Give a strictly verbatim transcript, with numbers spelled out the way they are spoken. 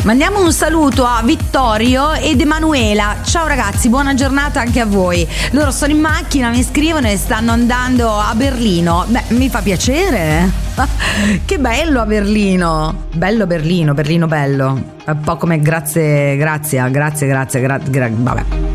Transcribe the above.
Mandiamo un saluto a Vittorio ed Emanuela. Ciao ragazzi, buona giornata anche a voi. Loro sono in macchina, mi scrivono e stanno andando a Berlino. Beh, mi fa piacere. Che bello a Berlino. Bello Berlino, Berlino bello. Un po' come grazie, grazie, grazie, grazie, gra- gra- vabbè.